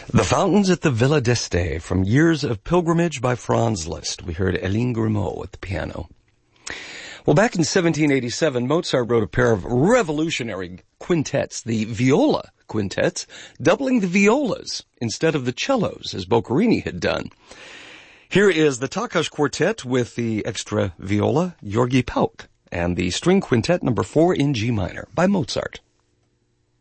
The Fountains at the Villa d'Este from Years of Pilgrimage by Franz Liszt. We heard Eline Grimaud at the piano. Well, back in 1787, Mozart wrote a pair of revolutionary quintets, the viola quintets, doubling the violas instead of the cellos, as Boccherini had done. Here is the Takács Quartet with the extra viola, György Pauk, and the string quintet number 4 in G minor by Mozart.